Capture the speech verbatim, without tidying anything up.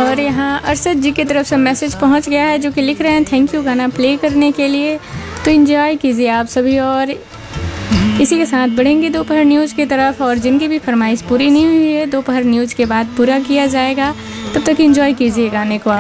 और यहाँ अरशद जी की तरफ से मैसेज पहुँच गया है जो कि लिख रहे हैं थैंक यू गाना प्ले करने के लिए। तो एंजॉय कीजिए आप सभी और इसी के साथ बढ़ेंगे दोपहर न्यूज़ की तरफ। और जिनकी भी फरमाइश पूरी नहीं हुई है दोपहर न्यूज़ के बाद पूरा किया जाएगा। तब तक एंजॉय कीजिए गाने को आप।